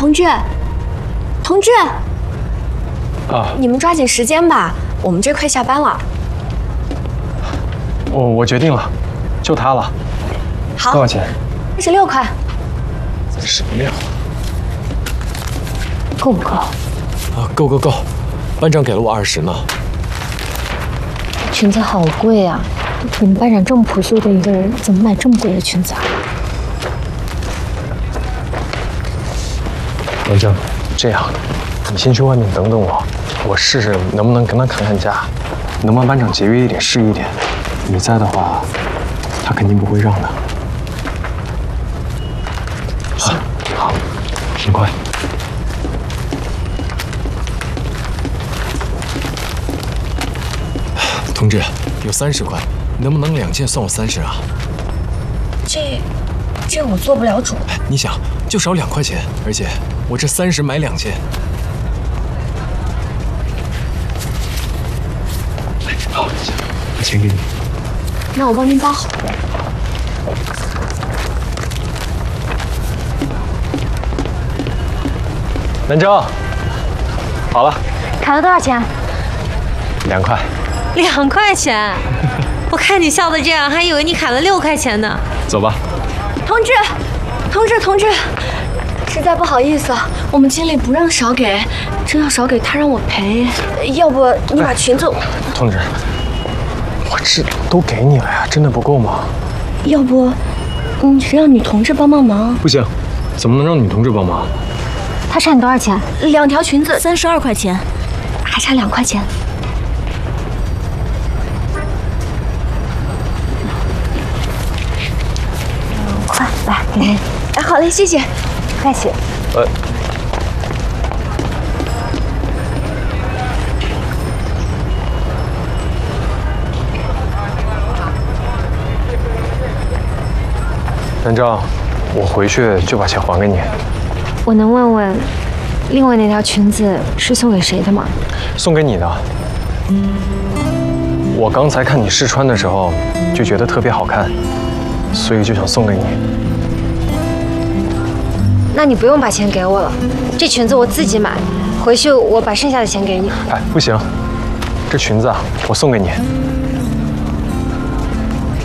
同志，同志， 啊， 你们抓紧时间吧，我们这快下班了。 我决定了，就它了。 好， 多少钱 36块。 什么呀？ 够不够？ 啊，够，班长给了我20呢。 裙子好贵啊！你们班长这么朴素的一个人，怎么买这么贵的裙子啊？ 王江，这样，你先去外面等等我，我试试能不能跟他砍砍价，能帮班长节约一点是一点。你在的话，他肯定不会让的。行，好，很快。 同志，有30块，能不能2件算我30啊？ 这我做不了主。 你想，就少2块钱，而且我这30买2件。 好，行，把钱给你。 那我帮您包好。 南征，好了砍了多少钱 ，2块。 2块钱，我看你笑的这样，还以为你砍了6块钱呢。 走吧。 同志，实在不好意思，我们经理不让少给，真要少给他让我赔。要不你把裙子…… 同志，我这都给你了呀，真的不够吗？ 要不你让女同志帮忙？ 不行，怎么能让女同志帮忙？ 他差你多少钱？2条裙子 32块钱， 还差2块钱。快来，给您。哎，好嘞，谢谢，不客气。 南征，我回去就把钱还给你。 我能问问，另外那条裙子是送给谁的吗？ 送给你的。我刚才看你试穿的时候，就觉得特别好看，所以就想送给你。 那你不用把钱给我了，这裙子我自己买，回去我把剩下的钱给你。 哎，不行，这裙子啊，我送给你。